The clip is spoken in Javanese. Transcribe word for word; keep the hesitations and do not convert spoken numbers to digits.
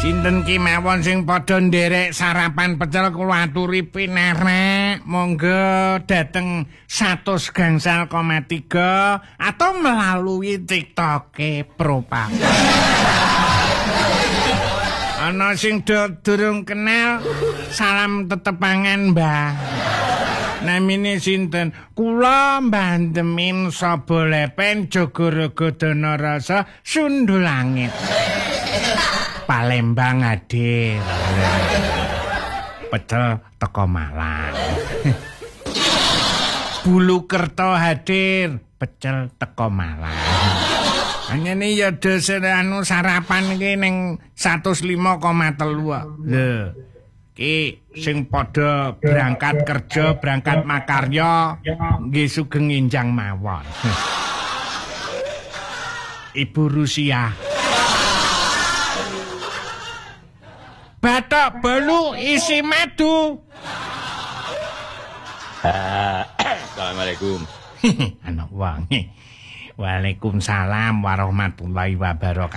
Sinten ki mawon sing padha nderek sarapan pecel kula aturi pinerek. Monggo dateng seratus gangsal koma tiga atau melalui TikTok-e Propa. Ana sing durung kenal, salam tetepangan, Mbah. Namine sinten? Kula Mbah Demin Saba Lepen Jogorogo Danarasa Sundul Langit. Palembang hadir. Pecel teko Malang. Bulukerto hadir, pecel teko Malang. Anyane ya dosen anu sarapan iki ning seratus lima koma tiga. Lho. Ki sing padha berangkat kerja, berangkat makarya, nggih sugeng enjang mawon. Ibu Rusia. Batok bolu isi madu. Assalamualaikum. Anak wong. Waalaikumsalam warahmatullahi wabarakatuh.